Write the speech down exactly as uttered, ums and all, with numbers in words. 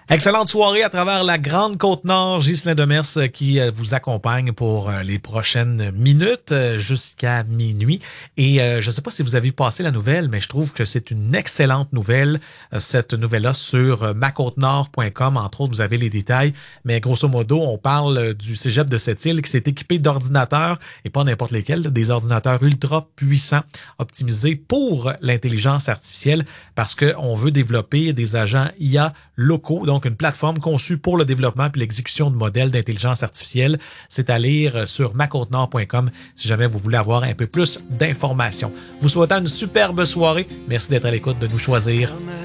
Excellente soirée à travers la Grande Côte-Nord. Ghislain Demers qui vous accompagne pour les prochaines minutes jusqu'à minuit. Et je ne sais pas si vous avez passé la nouvelle, mais je trouve que c'est une excellente nouvelle, cette nouvelle-là sur ma côte nord point com. Entre autres, vous avez les détails. Mais grosso modo, on parle du cégep de Sept-Îles qui s'est équipé d'ordinateurs, et pas n'importe lesquels, des ordinateurs ultra puissants, optimisés pour l'intelligence artificielle, parce qu'on veut développer des agents I A locaux, donc une plateforme conçue pour le développement et l'exécution de modèles d'intelligence artificielle. C'est à lire sur ma côte nord point com si jamais vous voulez avoir un peu plus d'informations. Vous souhaitant une superbe soirée. Merci d'être à l'écoute, de nous choisir.